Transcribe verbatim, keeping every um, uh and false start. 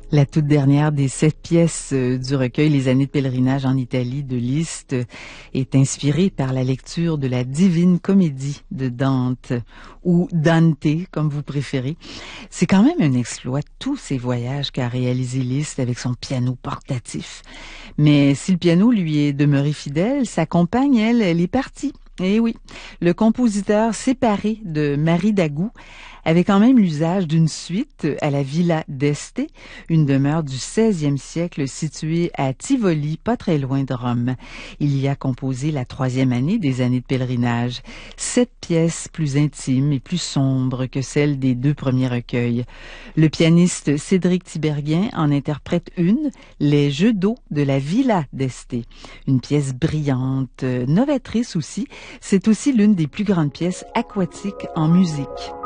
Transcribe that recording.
La toute dernière des sept pièces du recueil Les années de pèlerinage en Italie de Liszt est inspirée par la lecture de la Divine Comédie de Dante, ou Dante, comme vous préférez. C'est quand même un exploit, tous ces voyages qu'a réalisé Liszt avec son piano portatif. Mais si le piano lui est demeuré fidèle, sa compagne, elle, elle est partie. Eh oui, le compositeur séparé de Marie Dagout avait quand même l'usage d'une suite à la Villa d'Este, une demeure du seizième siècle située à Tivoli, pas très loin de Rome. Il y a composé la troisième année des années de pèlerinage, sept pièces plus intimes et plus sombres que celles des deux premiers recueils. Le pianiste Cédric Tiberghien en interprète une, Les Jeux d'eau de la Villa d'Este, une pièce brillante, novatrice aussi. C'est aussi l'une des plus grandes pièces aquatiques en musique.